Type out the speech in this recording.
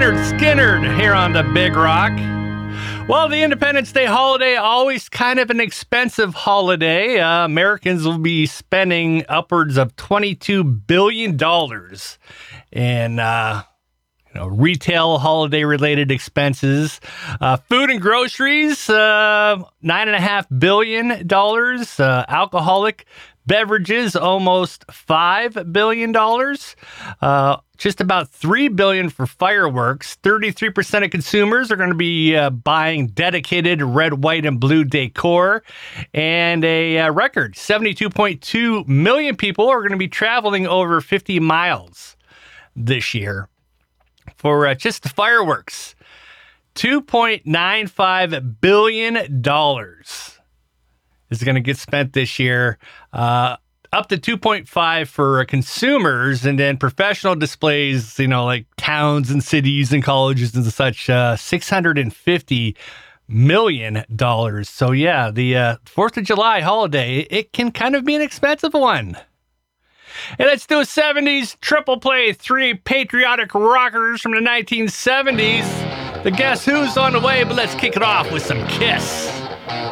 Skinner here on the Big Rock. Well, the Independence Day holiday, always kind of an expensive holiday. Americans will be spending upwards of $22 billion in retail holiday-related expenses. Food and groceries, $9.5 billion. Alcoholic beverages, almost $5 billion. Just about $3 billion for fireworks. 33% of consumers are going to be buying dedicated red, white, and blue decor. And a record 72.2 million people are going to be traveling over 50 miles this year for just the fireworks. $2.95 billion is going to get spent this year. Up to 2.5 for consumers, and then professional displays, like towns and cities and colleges and such, $650 million. So yeah, the 4th of July holiday, it can kind of be an expensive one. And let's do a 70s triple play, 3 patriotic rockers from the 1970s. The Guess Who's on the way, but let's kick it off with some Kiss.